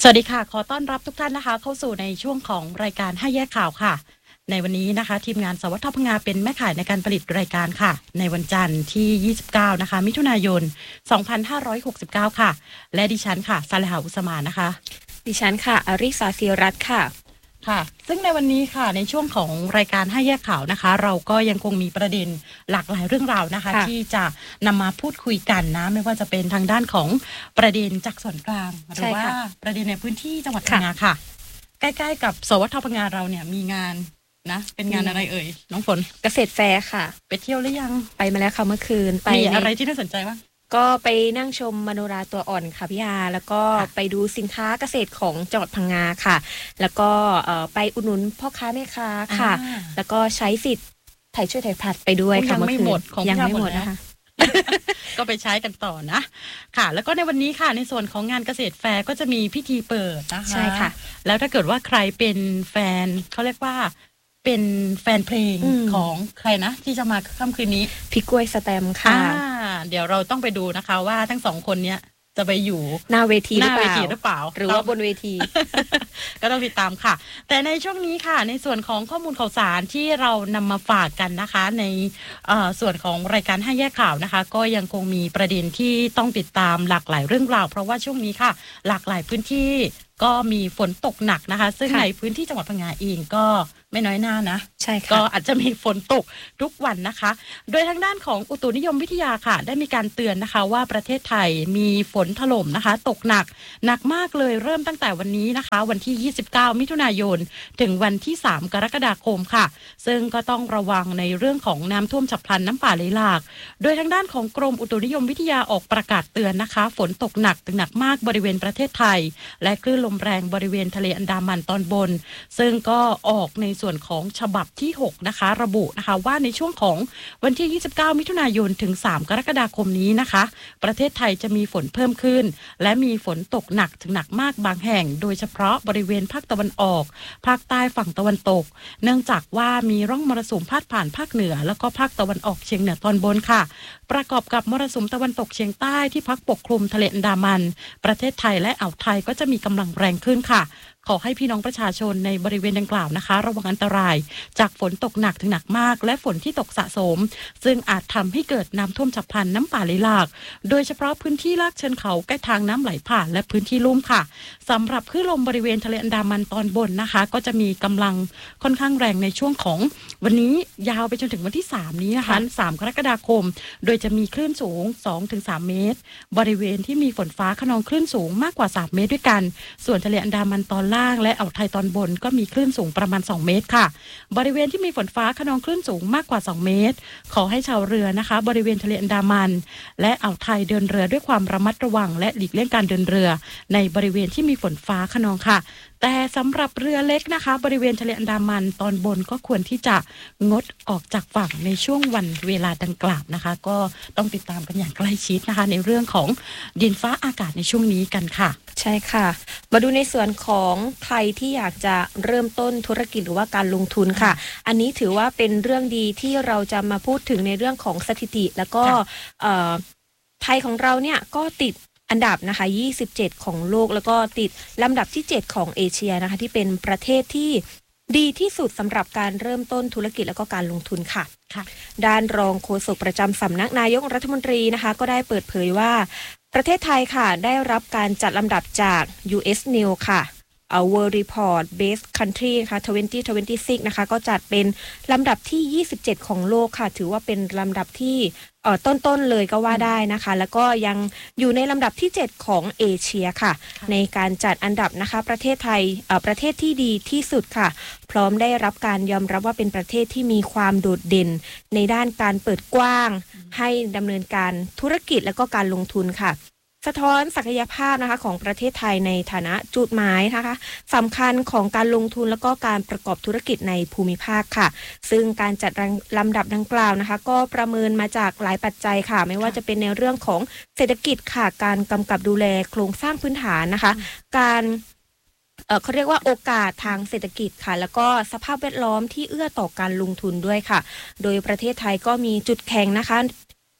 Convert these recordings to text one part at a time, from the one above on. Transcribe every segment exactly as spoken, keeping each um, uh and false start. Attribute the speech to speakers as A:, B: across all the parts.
A: วัสดีค่ะขอต้อนรับทุกท่านนะคะเข้าสู่ในช่วงของรายการห้าแยกข่าวค่ะในวันนี้นะคะทีมงานสวัสดิ์ทพงาเป็นแม่ข่ายในการผลิตรายการค่ะในวันจันทร์ที่ยี่สิบเก้านะคะมิถุนายนสองพันห้าร้อยหกสิบเก้าค่ะและดิฉันค่ะซาเลหาอุสมานนะคะ
B: ดิฉันค่ะอริสาศิรัตน์ค่ะ
A: ค่ะซึ่งในวันนี้ค่ะในช่วงของรายการห้าแยกข่าวนะคะเราก็ยังคงมีประเด็นหลากหลายเรื่องราวนะคะที่จะนำมาพูดคุยกันนะไม่ว่าจะเป็นทางด้านของประเด็นจากส่วนกลางหรือว่าประเด็นในพื้นที่จังหวัดพังงาค่ะใกล้ๆกับสวัสดิ์ทพงาเราเนี่ยมีงานนะเป็นงานอะไรเอ่ยน้องฝน
B: เกษตรแฟร์ค่ะ
A: ไปเที่ยวหรือยัง
B: ไปมาแล้วค่ะเมื่อคืน
A: ไปอะไรที่น่าสนใจบ้าง
B: ก็ไปนั่งชมมโนราตัวอ่อนค่ะพี่อาแล้วก็ไปดูสินค้าเกษตรของจังหวัดพังงาค่ะแล้วก็ไปอุดหนุนพ่อค้าแม่ค้าค่ะแล้วก็ใช้สิทธิ์ไถ่ช่วยไถ่ผลัดไปด้วยค่ะ
A: เมื่อคืนยังไม่หมดของ
B: ยังไม่หมดนะคะ
A: ก็ไปใช้กันต่อนะค่ะแล้วก็ในวันนี้ค่ะในส่วนของงานเกษตรแฟร์ก็จะมีพิธีเปิดนะคะ
B: ใช่ค่ะ
A: แล้วถ้าเกิดว่าใครเป็นแฟนเขาเรียกว่าเป็นแฟนเพลงของใครนะที่จะมาค่ำคืนนี้
B: พี่กล้วยสแตมค่ะ
A: เดี๋ยวเราต้องไปดูนะคะว่าทั้งสองคนเนี้ยจะไปอยู่
B: หน้าเวที
A: หน้าเวทีหรือเปล่า
B: หรือว่าบนเวที
A: ก็ต้องติดตามค่ะแต่ในช่วงนี้ค่ะในส่วนของข้อมูลข่าวสารที่เรานำมาฝากกันนะคะในส่วนของรายการห้าแยกข่าวนะคะก็ยังคงมีประเด็นที่ต้องติดตามหลากหลายเรื่องราวเพราะว่าช่วงนี้ค่ะหลากหลายพื้นที่ก็มีฝนตกหนักนะคะซึ่งในพื้นที่จังหวัดพังงาเองก็ไม่น้อยหน้านะ
B: ใช่ค่ะ
A: ก็อาจจะมีฝนตกทุกวันนะคะโดยทางด้านของอุตุนิยมวิทยาค่ะได้มีการเตือนนะคะว่าประเทศไทยมีฝนถล่มนะคะตกหนักหนักมากเลยเริ่มตั้งแต่วันนี้นะคะวันที่ยี่สิบเก้ามิถุนายนถึงวันที่สามกรกฎาคมค่ะซึ่งก็ต้องระวังในเรื่องของน้ำท่วมฉับพลันน้ำป่าไหลหลากโดยทางด้านของกรมอุตุนิยมวิทยาออกประกาศเตือนนะคะฝนตกหนักถึงหนักมากบริเวณประเทศไทยและคลื่นลมแรงบริเวณทะเลอันดามันตอนบนซึ่งก็ออกในส่วนของฉบับที่หกนะคะระบุนะคะว่าในช่วงของวันที่ยี่สิบเก้ามิถุนายนถึงสามกรกฎาคมนี้นะคะประเทศไทยจะมีฝนเพิ่มขึ้นและมีฝนตกหนักถึงหนักมากบางแห่งโดยเฉพาะบริเวณภาคตะวันออกภาคใต้ฝั่งตะวันตกเนื่องจากว่ามีร่องมรสุมพาดผ่านภาคเหนือแล้วก็ภาคตะวันออกเฉียงเหนือตอนบนค่ะประกอบกับมรสุมตะวันตกเฉียงใต้ที่พัดปกคลุมทะเลอันดามันประเทศไทยและอ่าวไทยก็จะมีกำลังแรงขึ้นค่ะขอให้พี่น้องประชาชนในบริเวณดังกล่าวนะคะระวังอันตรายจากฝนตกหนักถึงหนักมากและฝนที่ตกสะสมซึ่งอาจทำให้เกิดน้ำท่วมฉับพลันน้ำป่าไหลหลากโดยเฉพาะพื้นที่ลากเชิงเขาใกล้ทางน้ำไหลผ่านและพื้นที่ลุ่มค่ะสำหรับคลื่นลมบริเวณทะเลอันดามันตอนบนนะคะก็จะมีกำลังค่อนข้างแรงในช่วงของวันนี้ยาวไปจนถึงวันที่สามนี้นะคะสามกรกฎาคมโดยจะมีคลื่นสูง สองถึงสาม เมตรบริเวณที่มีฝนฟ้าคะนองคลื่นสูงมากกว่าสามเมตรด้วยกันส่วนทะเลอันดามันตอนล่างและอ่าวไทยตอนบนก็มีคลื่นสูงประมาณสองเมตรค่ะบริเวณที่มีฝนฟ้าคะนองคลื่นสูงมากกว่าสองเมตรขอให้ชาวเรือนะคะบริเวณทะเลอันดามันและอ่าวไทยเดินเรือด้วยความระมัดระวังและหลีกเลี่ยงการเดินเรือในบริเวณที่มีฝนฟ้าคะนองค่ะแต่สำหรับเรือเล็กนะคะบริเวณทะเลอันดามันตอนบนก็ควรที่จะงดออกจากฝั่งในช่วงวันเวลาดังกล่าวนะคะก็ต้องติดตามกันอย่างใกล้ชิดนะคะในเรื่องของดินฟ้าอากาศในช่วงนี้กันค่ะ
B: ใช่ค่ะมาดูในส่วนของใครที่อยากจะเริ่มต้นธุรกิจหรือว่าการลงทุนค่ะอันนี้ถือว่าเป็นเรื่องดีที่เราจะมาพูดถึงในเรื่องของสถิติแล้วก็ไทยของเราเนี่ยก็ติดอันดับนะคะยี่สิบเจ็ดของโลกแล้วก็ติดลำดับที่เจ็ดของเอเชียนะคะที่เป็นประเทศที่ดีที่สุดสำหรับการเริ่มต้นธุรกิจแล้วก็การลงทุนค่ะด้านรองโฆษกประจำสำนักนายกรัฐมนตรีนะคะก็ได้เปิดเผยว่าประเทศไทยค่ะได้รับการจัดลำดับจาก ยู เอส News ค่ะ World Report Best Country นะคะสองพันยี่สิบหกนะคะก็จัดเป็นลำดับที่ยี่สิบเจ็ดของโลกค่ะถือว่าเป็นลำดับที่เอ่อต้นๆเลยก็ว่าได้นะคะแล้วก็ยังอยู่ในลำดับที่เจ็ดของเอเชียค่ะในการจัดอันดับนะคะประเทศไทยเอ่อประเทศที่ดีที่สุดค่ะพร้อมได้รับการยอมรับว่าเป็นประเทศที่มีความโดดเด่นในด้านการเปิดกว้างให้ดำเนินการธุรกิจและก็การลงทุนค่ะสะท้อนศักยภาพนะคะของประเทศไทยในฐานะจุดหมายนะคะสำคัญของการลงทุนแล้วก็การประกอบธุรกิจในภูมิภาคค่ะซึ่งการจัดลำดับดังกล่าวนะคะก็ประเมินมาจากหลายปัจจัยค่ะไม่ว่าจะเป็นในเรื่องของเศรษฐกิจค่ะการกำกับดูแลโครงสร้างพื้นฐานนะคะการเอ่อเขาเรียกว่าโอกาสทางเศรษฐกิจค่ะแล้วก็สภาพแวดล้อมที่เอื้อต่อการลงทุนด้วยค่ะโดยประเทศไทยก็มีจุดแข็งนะคะ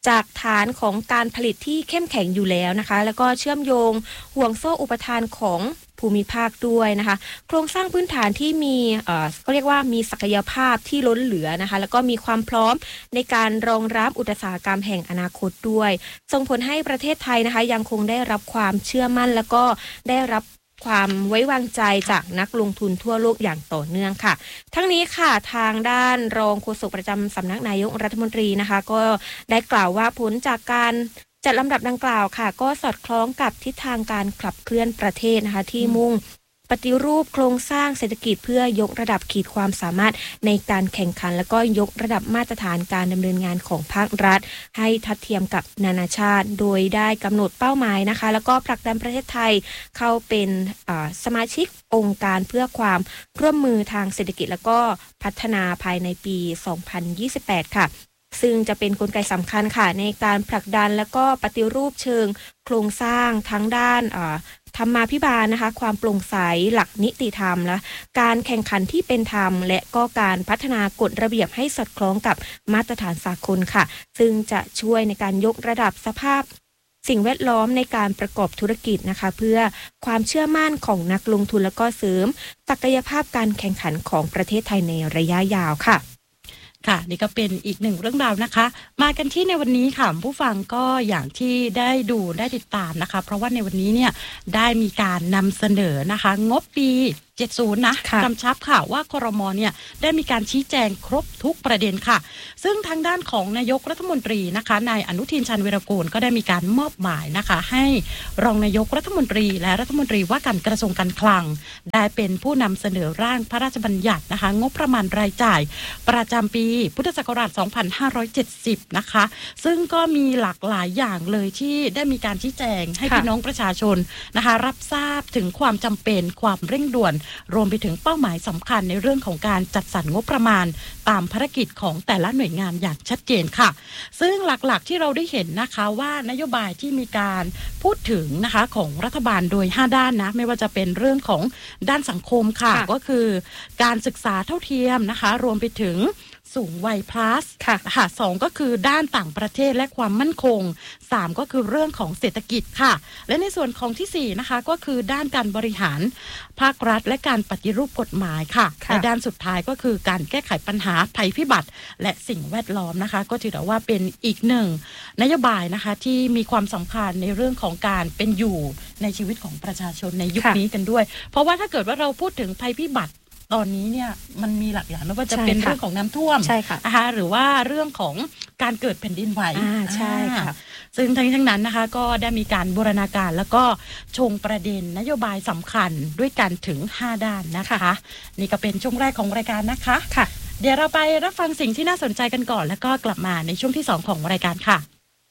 B: จากฐานของการผลิตที่เข้มแข็งอยู่แล้วนะคะแล้วก็เชื่อมโยงห่วงโซ่อุปทานของภูมิภาคด้วยนะคะโครงสร้างพื้นฐานที่มีเอ่อก็เรียกว่ามีศักยภาพที่ล้นเหลือนะคะแล้วก็มีความพร้อมในการรองรับอุตสาหกรรมแห่งอนาคตด้วยส่งผลให้ประเทศไทยนะคะยังคงได้รับความเชื่อมั่นแล้วก็ได้รับความไว้วางใจจากนักลงทุนทั่วโลกอย่างต่อเนื่องค่ะทั้งนี้ค่ะทางด้านรองโฆษกประจำสำนักนายกรัฐมนตรีนะคะก็ได้กล่าวว่าผลจากการจัดลำดับดังกล่าวค่ะก็สอดคล้องกับทิศทางการขับเคลื่อนประเทศนะคะที่มุ่งปฏิรูปโครงสร้างเศรษฐกิจเพื่อยกระดับขีดความสามารถในการแข่งขันแล้วก็ยกระดับมาตรฐานการดำเนินงานของภาครัฐให้ทัดเทียมกับนานาชาติโดยได้กำหนดเป้าหมายนะคะแล้วก็ผลักดันประเทศไทยเข้าเป็นสมาชิกองค์การเพื่อความร่วมมือทางเศรษฐกิจแล้วก็พัฒนาภายในปี สองพันยี่สิบแปด ค่ะซึ่งจะเป็นกลไกสำคัญค่ะในการผลักดันและก็ปฏิรูปเชิงโครงสร้างทั้งด้านธรรมาภิบาลนะคะความโปร่งใสหลักนิติธรรมและการแข่งขันที่เป็นธรรมและก็การพัฒนากฎระเบียบให้สอดคล้องกับมาตรฐานสากลค่ะซึ่งจะช่วยในการยกระดับสภาพสิ่งแวดล้อมในการประกอบธุรกิจนะคะเพื่อความเชื่อมั่นของนักลงทุนแล้วก็เสริมศักยภาพการแข่งขันของประเทศไทยในระยะยาวค่ะ
A: ค่ะนี่ก็เป็นอีกหนึ่งเรื่องราวนะคะมากันที่ในวันนี้ค่ะผู้ฟังก็อย่างที่ได้ดูได้ติดตามนะคะเพราะว่าในวันนี้เนี่ยได้มีการนำเสนอนะคะงบปีเจ็ดสิบนะกำชับค่ะว่าครม.เนี่ยได้มีการชี้แจงครบทุกประเด็นค่ะซึ่งทางด้านของนายกรัฐมนตรีนะคะนายอนุทินชาญวีรกูลก็ได้มีการมอบหมายนะคะให้รองนายกรัฐมนตรีและรัฐมนตรีว่าการกระทรวงการคลังได้เป็นผู้นำเสนอร่างพระราชบัญญัตินะคะงบประมาณรายจ่ายประจำปีพุทธศักราชสองพันห้าร้อยเจ็ดสิบนะคะซึ่งก็มีหลากหลายอย่างเลยที่ได้มีการชี้แจงให้พี่น้องประชาชนนะคะรับทราบถึงความจำเป็นความเร่งด่วนรวมไปถึงเป้าหมายสำคัญในเรื่องของการจัดสรรงบประมาณตามภารกิจของแต่ละหน่วยงานอย่างชัดเจนค่ะซึ่งหลักๆที่เราได้เห็นนะคะว่านโยบายที่มีการพูดถึงนะคะของรัฐบาลโดยห้าด้านนะไม่ว่าจะเป็นเรื่องของด้านสังคมค่ะก็คือการศึกษาเท่าเทียมนะคะรวมไปถึงสูงวัย plus ค่ะค่ะสองก็คือด้านต่างประเทศและความมั่นคงสามก็คือเรื่องของเศรษฐกิจค่ะและในส่วนของที่สี่นะคะก็คือด้านการบริหารภาครัฐและการปฏิรูปกฎหมายค่ะและด้านสุดท้ายก็คือการแก้ไขปัญหาภัยพิบัติและสิ่งแวดล้อมนะคะก็ถือว่าเป็นอีกหนึ่งนโยบายนะคะที่มีความสำคัญในเรื่องของการเป็นอยู่ในชีวิตของประชาชนในยุคนี้กันด้วยเพราะว่าถ้าเกิดว่าเราพูดถึงภัยพิบัติตอนนี้เนี่ยมันมีหลากอย่างไม่ว่าจะเป็นเรื่องของน้ำท่วมนะคะหรือว่าเรื่องของการเกิดแผ่นดินไหว
B: ใช่ค่ะ
A: ซึ่งทั้งนี้ทั้งนั้นนะคะก็ได้มีการบูรณาการแล้วก็ชงประเด็นนโยบายสำคัญด้วยกันถึงห้าด้านนะคะนี่ก็เป็นช่วงแรกของรายการนะคะ
B: ค่ะ
A: เดี๋ยวเราไปรับฟังสิ่งที่น่าสนใจกันก่อนแล้วก็กลับมาในช่วงที่สองของรายการค่ะ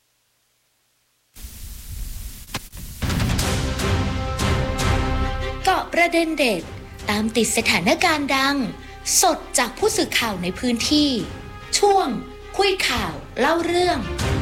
C: เกาะประเด็นเด็ดตามติดสถานการณ์ดังสดจากผู้สื่อข่าวในพื้นที่ช่วงคุยข่าวเล่าเรื่อง